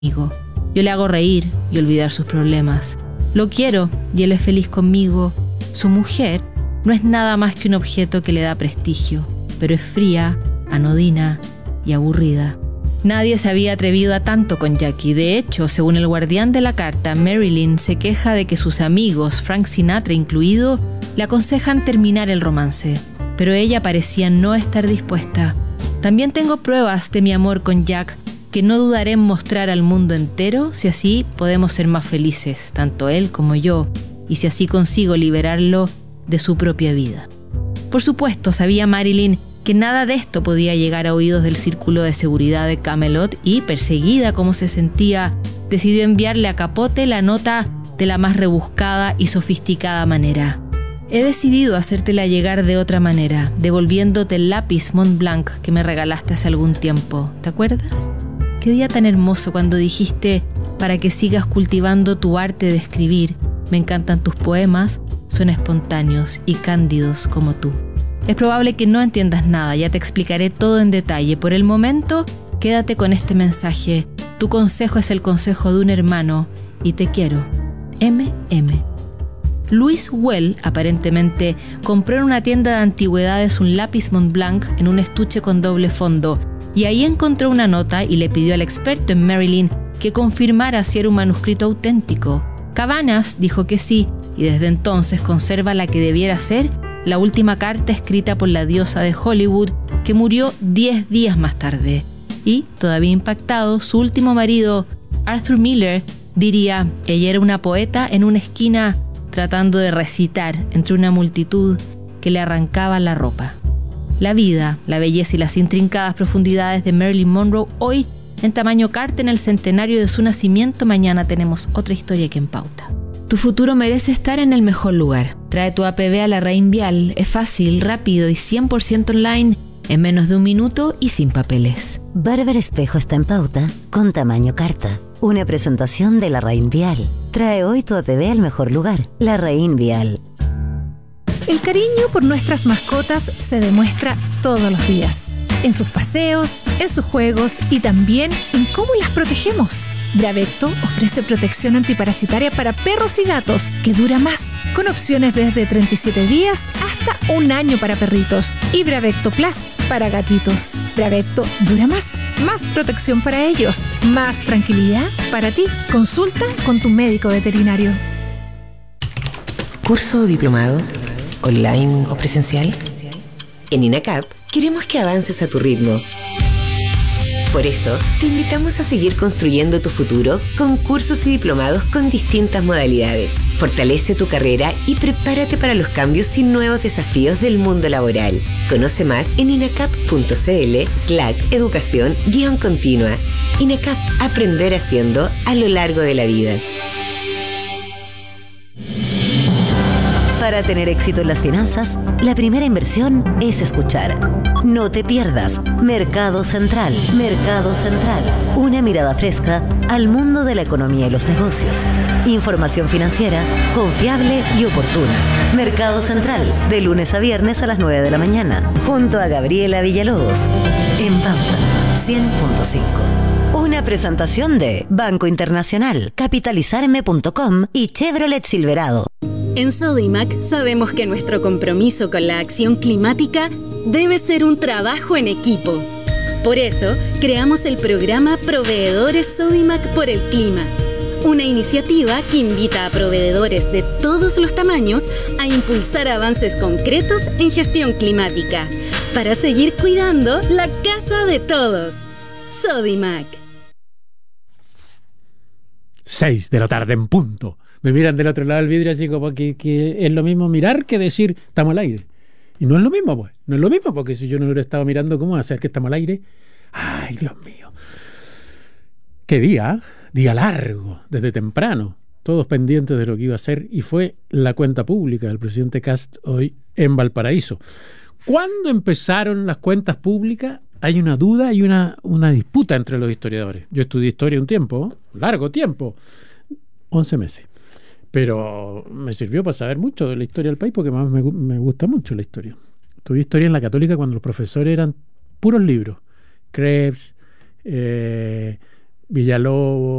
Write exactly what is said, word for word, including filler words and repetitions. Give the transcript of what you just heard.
conmigo. Yo le hago reír y olvidar sus problemas. Lo quiero y él es feliz conmigo. Su mujer no es nada más que un objeto que le da prestigio, pero es fría, anodina y aburrida. Nadie se había atrevido a tanto con Jackie. De hecho, según el guardián de la carta, Marilyn se queja de que sus amigos, Frank Sinatra incluido, le aconsejan terminar el romance, pero ella parecía no estar dispuesta. También tengo pruebas de mi amor con Jack que no dudaré en mostrar al mundo entero si así podemos ser más felices, tanto él como yo, y si así consigo liberarlo de su propia vida. Por supuesto, sabía Marilyn que nada de esto podía llegar a oídos del círculo de seguridad de Camelot y, perseguida como se sentía, decidió enviarle a Capote la nota de la más rebuscada y sofisticada manera. He decidido hacértela llegar de otra manera, devolviéndote el lápiz Montblanc que me regalaste hace algún tiempo. ¿Te acuerdas? Qué día tan hermoso cuando dijiste, para que sigas cultivando tu arte de escribir. Me encantan tus poemas, son espontáneos y cándidos como tú. Es probable que no entiendas nada, ya te explicaré todo en detalle. Por el momento, quédate con este mensaje. Tu consejo es el consejo de un hermano y te quiero. M M Louis Well, aparentemente, compró en una tienda de antigüedades un lápiz Montblanc en un estuche con doble fondo y ahí encontró una nota y le pidió al experto en Marilyn que confirmara si era un manuscrito auténtico. Cabanas dijo que sí y desde entonces conserva la que debiera ser la última carta escrita por la diosa de Hollywood que murió diez días más tarde. Y, todavía impactado, su último marido, Arthur Miller, diría, ella era una poeta en una esquina tratando de recitar entre una multitud que le arrancaba la ropa. La vida, la belleza y las intrincadas profundidades de Marilyn Monroe hoy en tamaño carta en el centenario de su nacimiento. Mañana tenemos otra historia que en pauta. Tu futuro merece estar en el mejor lugar. Trae tu A P B a la Rain Vial. Es fácil, rápido y cien por ciento online, en menos de un minuto y sin papeles. Barber Espejo está en pauta con tamaño carta. Una presentación de la Rain Vial. Trae hoy tu A P B al mejor lugar. La Rain Vial. El cariño por nuestras mascotas se demuestra todos los días. En sus paseos, en sus juegos y también en cómo las protegemos. Bravecto ofrece protección antiparasitaria para perros y gatos que dura más, con opciones desde treinta y siete días hasta un año para perritos. Y Bravecto Plus para gatitos. Bravecto dura más, más protección para ellos, más tranquilidad para ti. Consulta con tu médico veterinario. ¿Curso o diplomado? ¿Online o presencial? En INACAP queremos que avances a tu ritmo. Por eso, te invitamos a seguir construyendo tu futuro con cursos y diplomados con distintas modalidades. Fortalece tu carrera y prepárate para los cambios y nuevos desafíos del mundo laboral. Conoce más en inacap.cl slash educación guión continua. INACAP, aprender haciendo a lo largo de la vida. Para tener éxito en las finanzas, la primera inversión es escuchar. No te pierdas Mercado Central. Mercado Central. Una mirada fresca al mundo de la economía y los negocios. Información financiera confiable y oportuna. Mercado Central, de lunes a viernes a las nueve de la mañana, junto a Gabriela Villalobos. En Pauta cien punto cinco. Una presentación de Banco Internacional, capitalizarme punto com y Chevrolet Silverado. En Sodimac sabemos que nuestro compromiso con la acción climática debe ser un trabajo en equipo. Por eso, creamos el programa Proveedores Sodimac por el Clima, una iniciativa que invita a proveedores de todos los tamaños a impulsar avances concretos en gestión climática, para seguir cuidando la casa de todos. Sodimac. Seis de la tarde en punto. Me miran del otro lado del vidrio así como que, que es lo mismo mirar que decir estamos al aire. Y no es lo mismo, pues. No es lo mismo, porque si yo no hubiera estado mirando, ¿cómo hacer que estamos al aire? Ay, Dios mío. Qué día, día largo, desde temprano. Todos pendientes de lo que iba a ser. Y fue la cuenta pública del presidente Kast hoy en Valparaíso. ¿Cuándo empezaron las cuentas públicas? Hay una duda y una, una disputa entre los historiadores. Yo estudié historia un tiempo, largo tiempo, once meses. Pero me sirvió para saber mucho de la historia del país, porque más me, me gusta mucho la historia. Estudié historia en la Católica cuando los profesores eran puros libros. Krebs, eh, Villalobos,